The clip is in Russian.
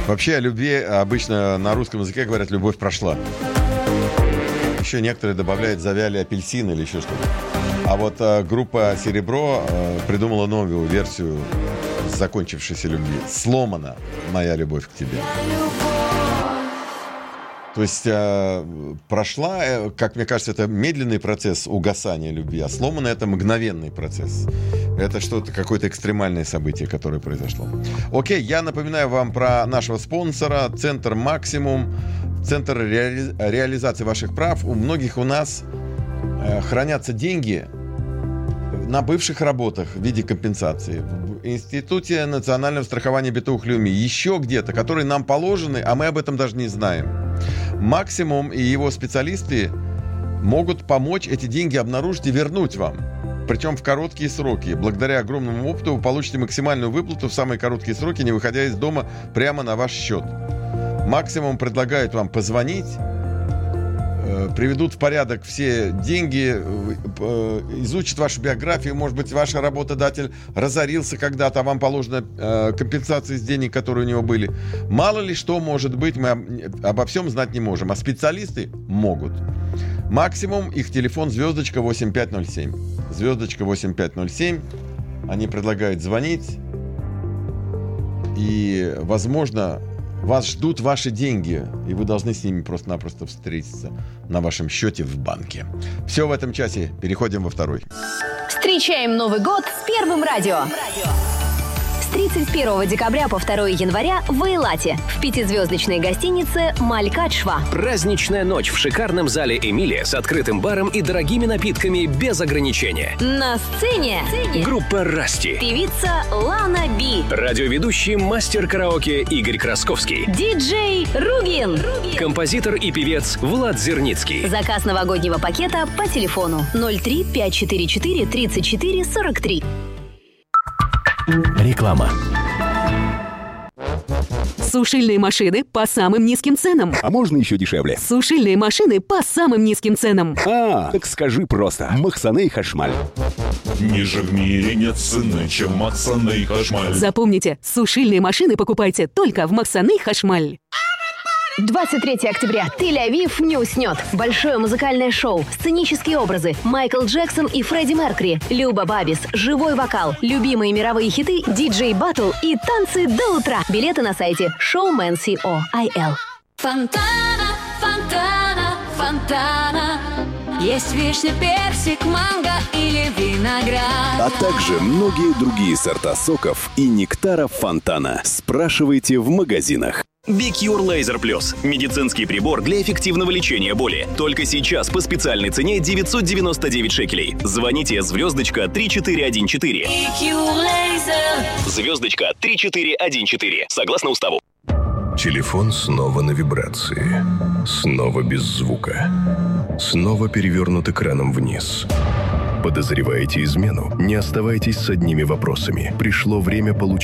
Вообще о любви обычно на русском языке говорят «любовь прошла». Еще некоторые добавляют «завяли апельсины» или еще что-то. А вот группа «Серебро» придумала новую версию закончившейся любви. «Сломана моя любовь к тебе». То есть прошла, как мне кажется, это медленный процесс угасания любви, а сломано это мгновенный процесс. Это что-то, какое-то экстремальное событие, которое произошло. Окей, я напоминаю вам про нашего спонсора, Центр «Максимум», Центр реализации ваших прав. У многих у нас хранятся деньги на бывших работах в виде компенсации. В Институте национального страхования Битух Люми, еще где-то, которые нам положены, а мы об этом даже не знаем. Максимум и его специалисты могут помочь эти деньги обнаружить и вернуть вам. Причем в короткие сроки. Благодаря огромному опыту вы получите максимальную выплату в самые короткие сроки, не выходя из дома, прямо на ваш счет. Максимум предлагает вам позвонить, приведут в порядок все деньги, изучат вашу биографию. Может быть, ваш работодатель разорился когда-то, а вам положена компенсация из денег, которые у него были. Мало ли что может быть, мы обо всем знать не можем, а специалисты могут. Максимум, их телефон звездочка 8507. Звездочка 8507. Они предлагают звонить. И, возможно, вас ждут ваши деньги, и вы должны с ними просто-напросто встретиться на вашем счете в банке. Все в этом часе. Переходим во второй. Встречаем Новый год с Первым радио. С 31 декабря по 2 января в Эйлате в пятизвездочной гостинице «Малькадшва». Праздничная ночь в шикарном зале «Эмилия» с открытым баром и дорогими напитками без ограничения. На сцене группа «Расти», певица Лана Би, радиоведущий мастер караоке Игорь Красковский, диджей Ругин, композитор и певец Влад Зерницкий. Заказ новогоднего пакета по телефону 03 544 34 43. Реклама. Сушильные машины по самым низким ценам. А можно еще дешевле? Сушильные машины по самым низким ценам. Так скажи просто. Махсаней Хашмаль. Ниже в мире нет цены, чем Махсаней Хашмаль. Запомните, сушильные машины покупайте только в Махсаней Хашмаль. 23 октября. Тель-Авив не уснет. Большое музыкальное шоу, сценические образы, Майкл Джексон и Фредди Меркьюри, Люба Бабис, живой вокал, любимые мировые хиты, диджей-баттл и танцы до утра. Билеты на сайте showman.co.il. Фонтана, фонтана, фонтана. Есть вишня, персик, манго или виноград. А также многие другие сорта соков и нектаров Фонтана. Спрашивайте в магазинах. Бикюр Лазер Плюс. Медицинский прибор для эффективного лечения боли. Только сейчас по специальной цене 999 шекелей. Звоните звездочка 3414. Бикюр Лазер. Звездочка 3414. Согласно уставу. Телефон снова на вибрации. Снова без звука. Снова перевернут экраном вниз. Подозреваете измену? Не оставайтесь с одними вопросами. Пришло время получить